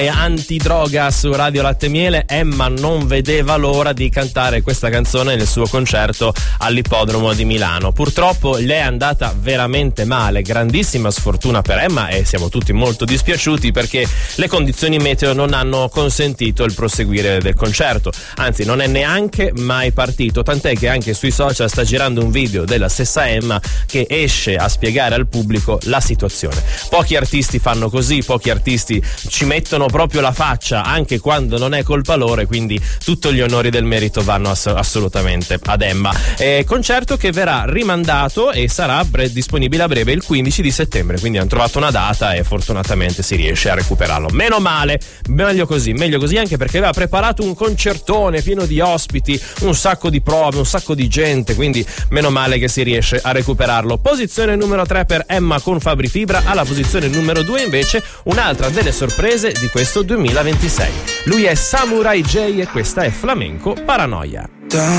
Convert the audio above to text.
Antidroga su Radio Latte Miele. Emma non vedeva l'ora di cantare questa canzone nel suo concerto all'Ippodromo di Milano. Purtroppo le è andata veramente male, grandissima sfortuna per Emma, e siamo tutti molto dispiaciuti perché le condizioni meteo non hanno consentito il proseguire del concerto, anzi non è neanche mai partito, tant'è che anche sui social sta girando un video della stessa Emma che esce a spiegare al pubblico la situazione. Pochi artisti fanno così, pochi artisti ci mettono proprio la faccia anche quando non è colpa loro, quindi tutti gli onori del merito vanno assolutamente ad Emma. Concerto che verrà rimandato e sarà disponibile a breve il 15 di settembre, quindi hanno trovato una data e fortunatamente si riesce a recuperarlo. Meno male, meglio così anche perché aveva preparato un concertone pieno di ospiti, un sacco di prove, un sacco di gente, quindi meno male che si riesce a recuperarlo. Posizione numero 3 per Emma con Fabri Fibra. Alla posizione numero 2 invece un'altra delle sorprese di questo 2026. Lui è Samurai J e questa è Flamenco Paranoia.